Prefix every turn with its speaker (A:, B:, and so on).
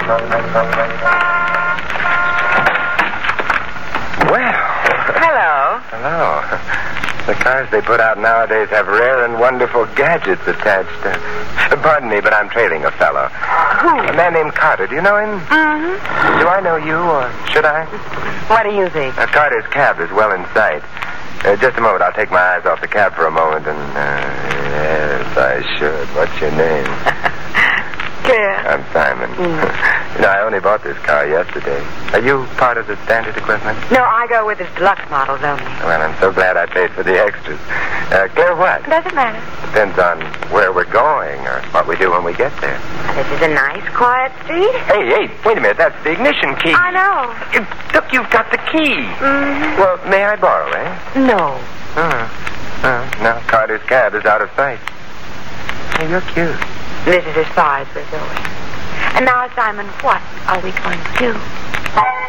A: Well.
B: Hello.
A: Hello. The cars they put out nowadays have rare and wonderful gadgets attached. Pardon me, but I'm trailing a fellow.
B: Who?
A: A man named Carter. Do you know him?
B: Mm-hmm.
A: Do I know you, or should I?
B: What do you think?
A: Carter's cab is well in sight. Just a moment. I'll take my eyes off the cab for a moment and... yes, I should. What's your name?
B: Claire.
A: I'm Simon. I only bought this car yesterday. Are you part of the standard equipment?
B: No, I go with his deluxe models only.
A: Well, I'm so glad I paid for the extras. Claire, what?
B: Doesn't matter.
A: Depends on where we're going or what we do when we get there.
B: This is a nice, quiet street.
A: Hey, wait a minute. That's the ignition key.
B: I know.
A: Look, you've got the key.
B: Mm-hmm.
A: Well, may I borrow, eh?
B: No.
A: Now Carter's cab is out of sight. Hey, you're cute.
B: This is as far as we're going. And now, Simon, what are we going to do?